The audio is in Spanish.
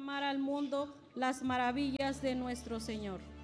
proclamar al mundo las maravillas de nuestro Señor.